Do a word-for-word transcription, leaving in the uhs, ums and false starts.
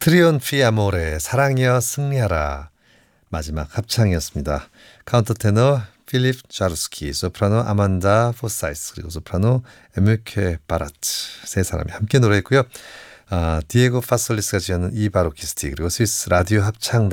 트리온피 아모레 사랑이여 승리하라 마지막 합창이었습니다. 카운터 테너 필립 자루스키, 소프라노 아만다 포사이스, 그리고 소프라노 에뮤케 바라트 세 사람이 함께 노래했고요. 아, 디에고 파솔리스가 지었는 이 바로키스티, 그리고 스위스 라디오 합창